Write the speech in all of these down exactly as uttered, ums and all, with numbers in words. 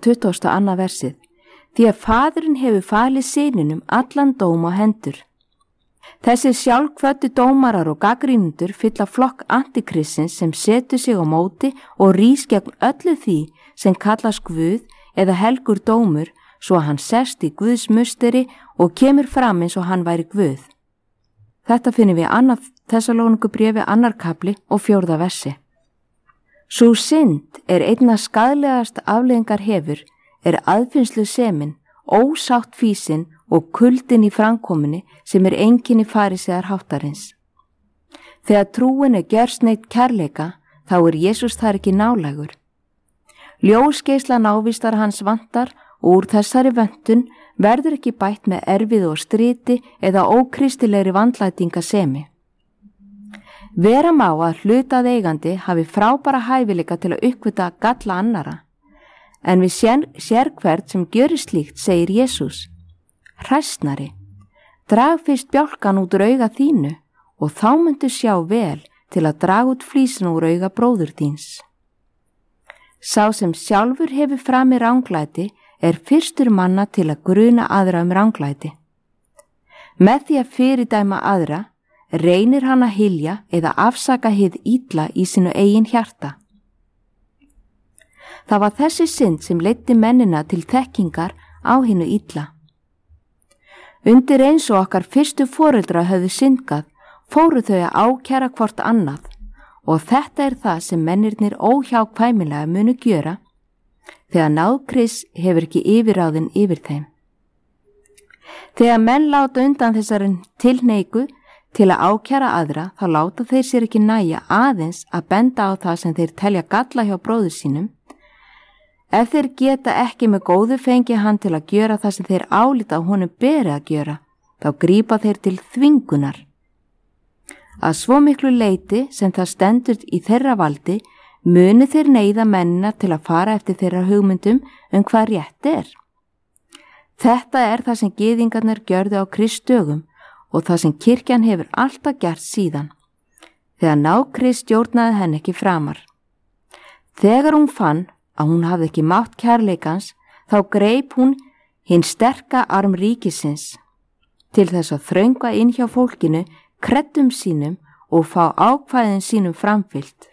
tuttugasta og annað versið, því að Faðirinn hefur falið syninum allan dóm á hendur. Þessir sjálfkvöddu dómarar og gagnrýnendur fylla flokk antikristins sem setur sig á móti og rís gegn öllu því sem kallast Guð eða helgur dómur, svo að hann sest í Guðs musteri og kemur fram eins og hann væri Guð. Þetta finnum við annað Þessalóníkubréfi annar kafli og fjórða versi. Sú synd er einna skaðlegast afleiðingar hefur, er aðfinnslu semin, ósátt físin og kuldin í framkominni sem er einkenni farisegar háttarins. Þegar trúin er gjörsneitt kærleika, þá er Jesús þar ekki nálægur. Ljósgeisla návistar hans vantar og úr þessari vöntun verður ekki bætt með erfið og striti eða ókristilegri vandlætingasemi. Vera má að hlutað eigandi hafi frábæra hæfileika til að uppgöta galla annara, en við sér, sér hvert sem gjörir slíkt, segir Jesús: hræsnari, drag fyrst bjálkan út úr auga þínu og þá myndu sjá vel til að draga út flísin úr auga bróður þíns. Sá sem sjálfur hefur fram í ranglæti er fyrstur manna til að gruna aðra um ranglæti. Með því að fyrirdæma aðra reynir hann að hylja eða afsaka hið illa í sínu eigin hjarta. Það var þessi synd sem leiddi mennina til þekkingar á hinu illa. Undir eins og okkar fyrstu foreldra höfðu syndgað, fóru þau að ákæra hvort annað, og þetta er það sem mennirnir óhjákvæmilega munu gjöra þegar náð Krists hefur ekki yfirráðin yfir þeim. Þegar menn láta undan þessari tilhneigu til að ákæra aðra, þá láta þeir sér ekki nægja aðeins að benda á það sem þeir telja galla hjá bróður sínum. Ef þeir geta ekki með góðu fengi hann til að gjöra það sem þeir álíta að honum beri að gjöra, þá grípa þeir til þvingunar. Að svo miklu leyti sem það stendur í þeirra valdi, muni þeir neyða mennina til að fara eftir þeirra hugmyndum um hvað rétt er. Þetta er það sem gyðingarnir gjörðu á Kristdögum og það sem kirkjan hefur alltaf gert síðan, þegar nákrist stjórnaði henn ekki framar. Þegar hún fann að hún hafði ekki mátt kærleikans, þá greip hún hinn sterka arm ríkisins til þess að þrönga inn hjá fólkinu kreddum sínum og fá ákvæðin sínum framfylgt.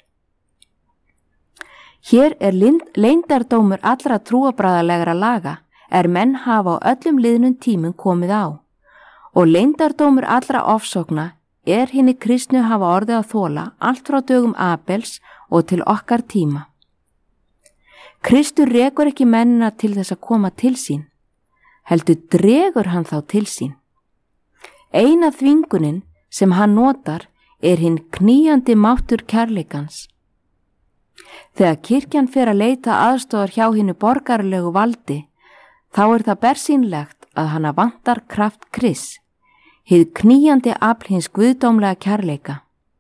Hér er leyndardómur allra trúabræðalegra laga, er menn hafa á öllum liðnum tímum komið á, og leyndardómur allra ofsókna er hinni kristnu hafa orðið að þola allt frá dögum Abels og til okkar tíma. Kristur rekur ekki mennina til þess að koma til sín, heldur dregur hann þá til sín. Eina þvingunin sem hann notar er hinn knýjandi máttur kærleikans. Þegar kirkjan fer að leita aðstofar hjá hinnu borgaralegu valdi, þá er það bersýnlegt að hana vantar kraft Krists, hið knýjandi afl hins guðdómlega kærleika.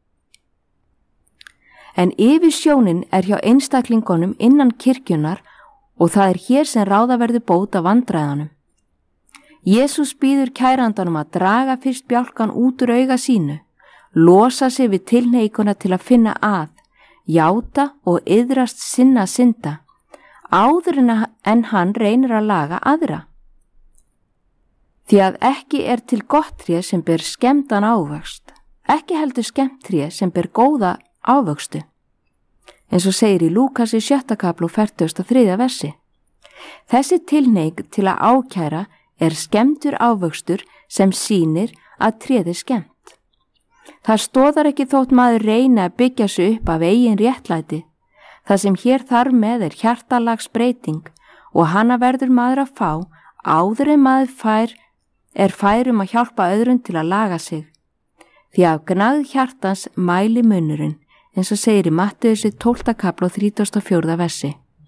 En yfirsjónin er hjá einstaklingunum innan kirkjunar og það er hér sem ráða verður bót af vandræðanum. Jesús býður kærandanum að draga fyrst bjálkan út úr auga sínu, losa sig við tilhneiguna til að finna að, játa og iðrast sinna synda, áður en hann reynir að laga aðra. Því að ekki er til gott tré sem ber skemmdan ávöxt, ekki heldur skemmt tré sem ber góða ávöxtu, eins og segir í Lúkas í sjötta kapla og fertugasta og þriðja versi. Þessi tilhneig til að ákæra er skemmtur ávöxtur sem sýnir að tréð er skemmt. Það stóðar ekki þótt maður reyna að byggja sig upp af eigin réttlæti. Það sem hér þarf með er hjartalagsbreyting og hana verður maður að fá áður en maður fær er færum að hjálpa öðrum til að laga sig. Því að gnægð hjartans mæli munurinn, eins og segir í Mattheussi tólfta kapla og þrítugasta og fjórða versi.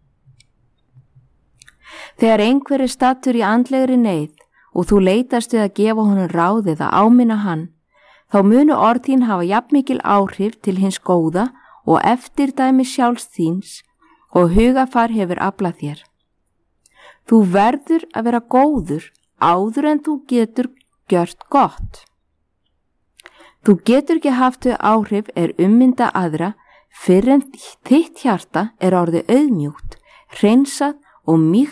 Þegar einhver er stattur í andlegri neyð og þú leitast við að gefa honum ráðið að áminna hann, þá munu orð þín hafa jafnmikil áhrif til hins góða og eftirdæmi sjálfs þíns og hugafar hefur aflað þér. Þú verður að vera góður áður en þú getur gjört gott. Þú getur ekki haft þau áhrif er ummynda aðra fyrr en þitt hjarta er orðið auðmjúkt, hreinsað og mýkt